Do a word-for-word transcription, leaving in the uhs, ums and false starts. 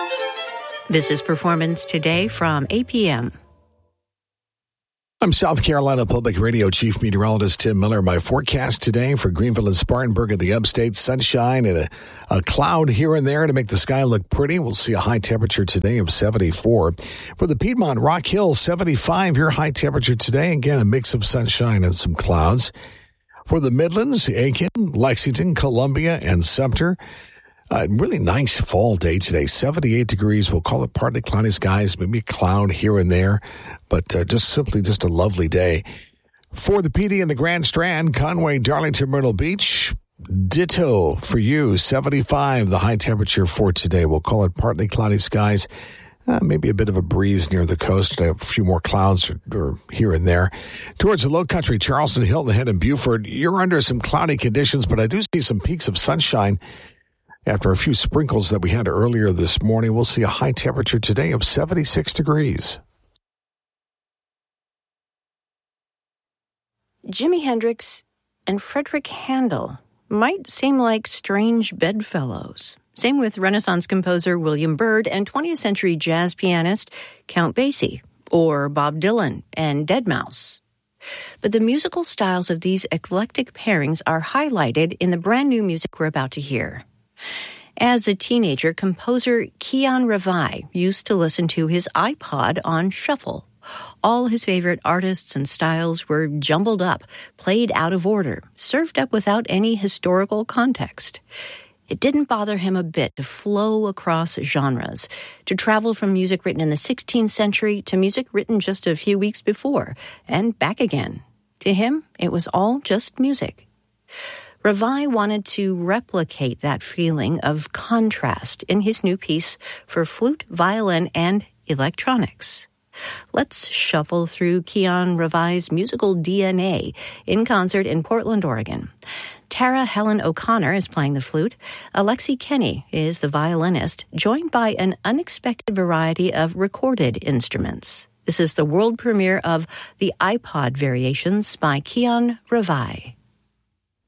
This is Performance Today from A P M. I'm South Carolina Public Radio Chief Meteorologist Tim Miller. My forecast today for Greenville and Spartanburg in the upstate, sunshine and a, a cloud here and there to make the sky look pretty. We'll see a high temperature today of seventy-four. For the Piedmont, Rock Hill, seventy-five. Your high temperature today. Again, a mix of sunshine and some clouds. For the Midlands, Aiken, Lexington, Columbia, and Sumter, a really nice fall day today, seventy-eight degrees. We'll call it partly cloudy skies, maybe a cloud here and there, but uh, just simply just a lovely day. For the P D and the Grand Strand, Conway, Darlington, Myrtle Beach, ditto for you, seventy-five, the high temperature for today. We'll call it partly cloudy skies, uh, maybe a bit of a breeze near the coast, a few more clouds or, or here and there. Towards the low country, Charleston, Hilton Head, and Beaufort, you're under some cloudy conditions, but I do see some peaks of sunshine. After a few sprinkles that we had earlier this morning, we'll see a high temperature today of seventy-six degrees. Jimi Hendrix and Frederick Handel might seem like strange bedfellows. Same with Renaissance composer William Byrd and twentieth century jazz pianist Count Basie, or Bob Dylan and Deadmau five. But the musical styles of these eclectic pairings are highlighted in the brand new music we're about to hear. As a teenager, composer Keon Revai used to listen to his iPod on shuffle. All his favorite artists and styles were jumbled up, played out of order, served up without any historical context. It didn't bother him a bit to flow across genres, to travel from music written in the sixteenth century to music written just a few weeks before, and back again. To him, it was all just music. Revai wanted to replicate that feeling of contrast in his new piece for flute, violin, and electronics. Let's shuffle through Keon Revai's musical D N A in concert in Portland, Oregon. Tara Helen O'Connor is playing the flute. Alexi Kenny is the violinist, joined by an unexpected variety of recorded instruments. This is the world premiere of the iPod Variations by Keon Revai.